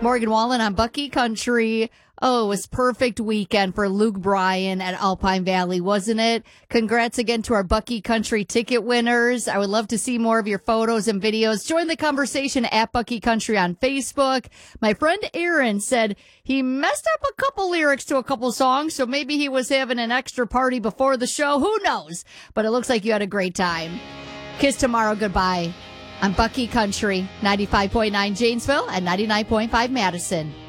Morgan Wallen on Bucky Country. Oh, it was perfect weekend for Luke Bryan at Alpine Valley, wasn't it? Congrats again to our Bucky Country ticket winners. I would love to see more of your photos and videos. Join the conversation at Bucky Country on Facebook. My friend Aaron said he messed up a couple lyrics to a couple songs, so maybe he was having an extra party before the show. Who knows? But it looks like you had a great time. Kiss tomorrow goodbye on Bucky Country, 95.9 Janesville and 99.5 Madison.